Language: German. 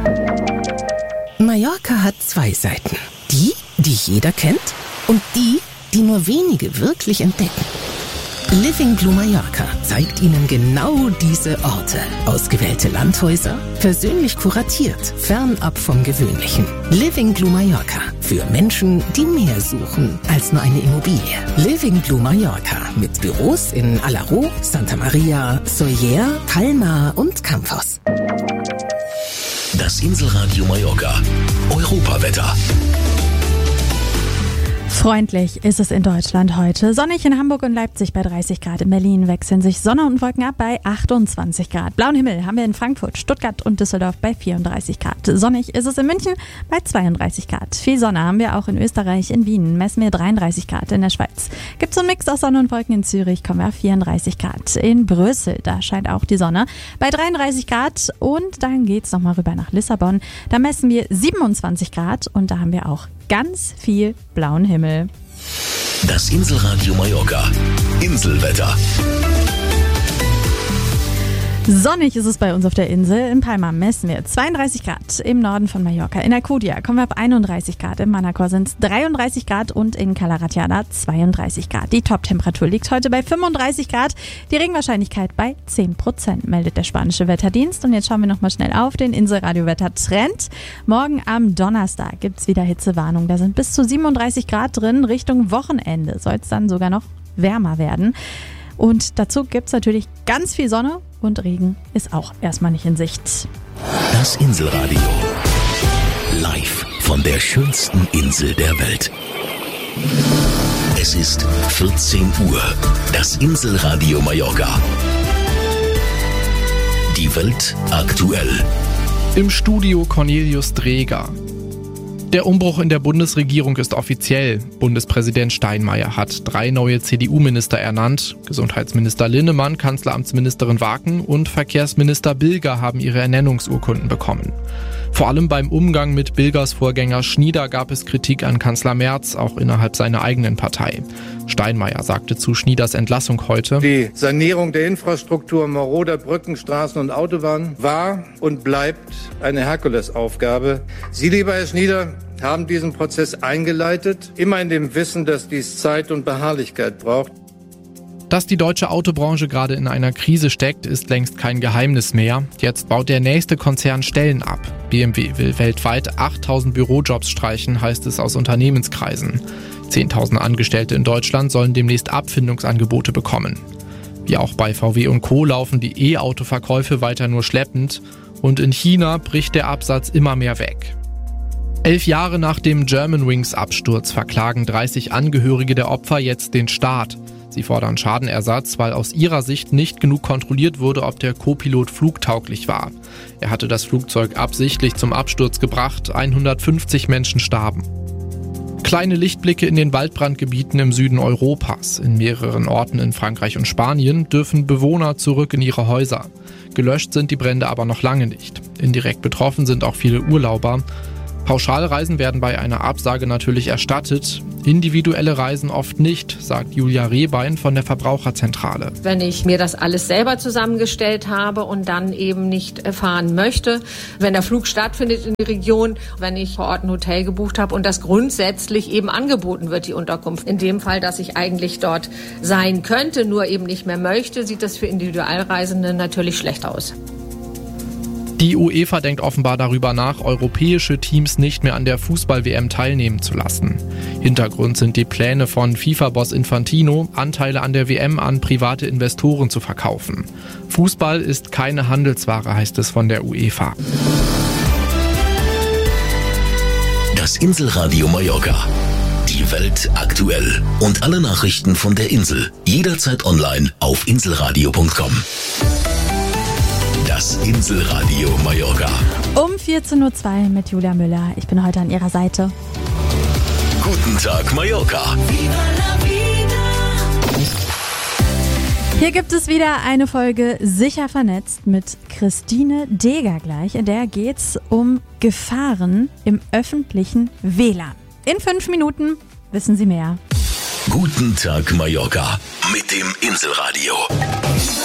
Mallorca hat zwei Seiten. Die jeder kennt und die nur wenige wirklich entdecken. Living Blue Mallorca zeigt Ihnen genau diese Orte. Ausgewählte Landhäuser, persönlich kuratiert, fernab vom Gewöhnlichen. Living Blue Mallorca. Für Menschen, die mehr suchen als nur eine Immobilie. Living Blue Mallorca. Mit Büros in Alaró, Santa Maria, Sóller, Palma und Campos. Das Inselradio Mallorca. Europawetter. Freundlich ist es in Deutschland heute. Sonnig in Hamburg und Leipzig bei 30 Grad. In Berlin wechseln sich Sonne und Wolken ab bei 28 Grad. Blauen Himmel haben wir in Frankfurt, Stuttgart und Düsseldorf bei 34 Grad. Sonnig ist es in München bei 32 Grad. Viel Sonne haben wir auch in Österreich. In Wien messen wir 33 Grad. In der Schweiz gibt es so einen Mix aus Sonne und Wolken. In Zürich kommen wir auf 34 Grad. In Brüssel, da scheint auch die Sonne bei 33 Grad. Und dann geht's nochmal rüber nach Lissabon. Da messen wir 27 Grad und da haben wir auch ganz viel blauen Himmel. Das Inselradio Mallorca. Inselwetter. Sonnig ist es bei uns auf der Insel. In Palma messen wir 32 Grad. Im Norden von Mallorca. In Alcudia kommen wir auf 31 Grad. In Manacor sind es 33 Grad und in Cala Ratjada 32 Grad. Die Top-Temperatur liegt heute bei 35 Grad. Die Regenwahrscheinlichkeit bei 10%, meldet der spanische Wetterdienst. Und jetzt schauen wir nochmal schnell auf den Inselradio-Wetter-Trend. Morgen am Donnerstag gibt es wieder Hitzewarnung. Da sind bis zu 37 Grad drin. Richtung Wochenende soll es dann sogar noch wärmer werden. Und dazu gibt es natürlich ganz viel Sonne und Regen ist auch erstmal nicht in Sicht. Das Inselradio. Live von der schönsten Insel der Welt. Es ist 14 Uhr. Das Inselradio Mallorca. Die Welt aktuell. Im Studio Cornelius Dreger. Der Umbruch in der Bundesregierung ist offiziell. Bundespräsident Steinmeier hat 3 neue CDU-Minister ernannt. Gesundheitsminister Linnemann, Kanzleramtsministerin Waken und Verkehrsminister Bilger haben ihre Ernennungsurkunden bekommen. Vor allem beim Umgang mit Bilgers Vorgänger Schnieder gab es Kritik an Kanzler Merz, auch innerhalb seiner eigenen Partei. Steinmeier sagte zu Schnieders Entlassung heute: Die Sanierung der Infrastruktur maroder Brücken, Straßen und Autobahnen war und bleibt eine Herkulesaufgabe. Sie, lieber Herr Schnieder, haben diesen Prozess eingeleitet, immer in dem Wissen, dass dies Zeit und Beharrlichkeit braucht. Dass die deutsche Autobranche gerade in einer Krise steckt, ist längst kein Geheimnis mehr. Jetzt baut der nächste Konzern Stellen ab. BMW will weltweit 8.000 Bürojobs streichen, heißt es aus Unternehmenskreisen. 10.000 Angestellte in Deutschland sollen demnächst Abfindungsangebote bekommen. Wie auch bei VW und Co. laufen die E-Auto-Verkäufe weiter nur schleppend und in China bricht der Absatz immer mehr weg. 11 Jahre nach dem Germanwings-Absturz verklagen 30 Angehörige der Opfer jetzt den Staat. Sie fordern Schadenersatz, weil aus ihrer Sicht nicht genug kontrolliert wurde, ob der Co-Pilot flugtauglich war. Er hatte das Flugzeug absichtlich zum Absturz gebracht, 150 Menschen starben. Kleine Lichtblicke in den Waldbrandgebieten im Süden Europas. In mehreren Orten in Frankreich und Spanien dürfen Bewohner zurück in ihre Häuser. Gelöscht sind die Brände aber noch lange nicht. Indirekt betroffen sind auch viele Urlauber. Pauschalreisen werden bei einer Absage natürlich erstattet, individuelle Reisen oft nicht, sagt Julia Rehbein von der Verbraucherzentrale. Wenn ich mir das alles selber zusammengestellt habe und dann eben nicht fahren möchte, wenn der Flug stattfindet in die Region, wenn ich vor Ort ein Hotel gebucht habe und das grundsätzlich eben angeboten wird, die Unterkunft. In dem Fall, dass ich eigentlich dort sein könnte, nur eben nicht mehr möchte, sieht das für Individualreisende natürlich schlecht aus. Die UEFA denkt offenbar darüber nach, europäische Teams nicht mehr an der Fußball-WM teilnehmen zu lassen. Hintergrund sind die Pläne von FIFA-Boss Infantino, Anteile an der WM an private Investoren zu verkaufen. Fußball ist keine Handelsware, heißt es von der UEFA. Das Inselradio Mallorca. Die Welt aktuell. Und alle Nachrichten von der Insel. Jederzeit online auf inselradio.com. Das Inselradio Mallorca. Um 14.02 Uhr mit Julia Müller. Ich bin heute an Ihrer Seite. Guten Tag, Mallorca. Hier gibt es wieder eine Folge Sicher vernetzt mit Christine Deger gleich. In der geht's um Gefahren im öffentlichen WLAN. In 5 Minuten wissen Sie mehr. Guten Tag, Mallorca. Mit dem Inselradio.